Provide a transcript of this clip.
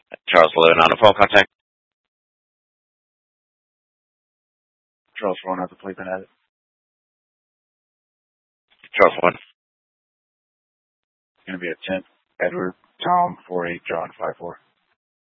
Charles 11 on the phone contact. Charles 1 has a playpen at it. Charles 1. Going to be a 10th. Edward, Tom, 48, John, 54.